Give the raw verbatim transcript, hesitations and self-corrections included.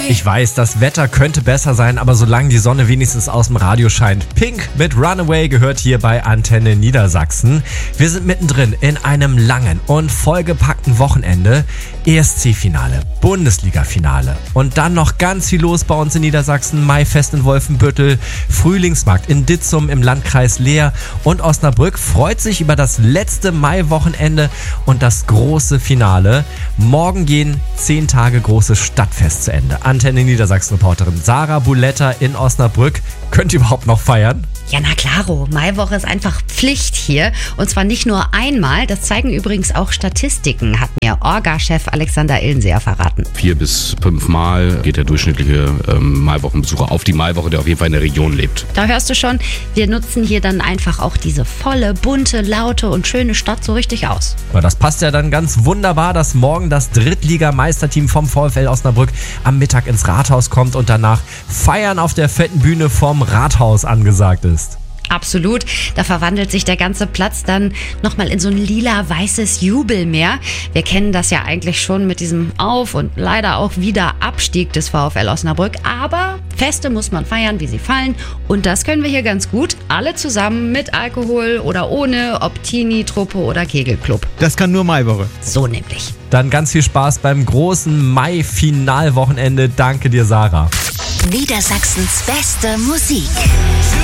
Ich weiß, das Wetter könnte besser sein, aber solange die Sonne wenigstens aus dem Radio scheint. Pink mit Runaway gehört hier bei Antenne Niedersachsen. Wir sind mittendrin in einem langen und vollgepackten Wochenende. E S C-Finale, Bundesliga-Finale und dann noch ganz viel los bei uns in Niedersachsen. Maifest in Wolfenbüttel, Frühlingsmarkt in Ditzum im Landkreis Leer und Osnabrück freut sich über das letzte Mai-Wochenende und das große Finale. Morgen gehen zehn Tage großes Stadtfest zu Ende. Antenne Niedersachsen-Reporterin Sarah Buletta in Osnabrück. Könnt ihr überhaupt noch feiern? Ja, na klaro. Maiwoche ist einfach Pflicht hier. Und zwar nicht nur einmal. Das zeigen übrigens auch Statistiken, hat mir Orga-Chef Alexander Illenseer verraten. Vier bis fünf Mal geht der durchschnittliche ähm, Maiwochenbesucher auf die Maiwoche, der auf jeden Fall in der Region lebt. Da hörst du schon, wir nutzen hier dann einfach auch diese volle, bunte, laute und schöne Stadt so richtig aus. Ja, das passt ja dann ganz wunderbar, dass morgen das Drittliga-Meisterteam vom VfL Osnabrück am Mittag ins Rathaus kommt und danach Feiern auf der fetten Bühne vom Rathaus angesagt ist. Absolut. Da verwandelt sich der ganze Platz dann nochmal in so ein lila-weißes Jubelmeer. Wir kennen das ja eigentlich schon mit diesem Auf- und leider auch wieder Abstieg des VfL Osnabrück. Aber Feste muss man feiern, wie sie fallen. Und das können wir hier ganz gut. Alle zusammen mit Alkohol oder ohne, ob Teenie, Truppe oder Kegelclub. Das kann nur Maiwoche. So nämlich. Dann ganz viel Spaß beim großen Mai-Finalwochenende. Danke dir, Sarah. Niedersachsens beste Musik.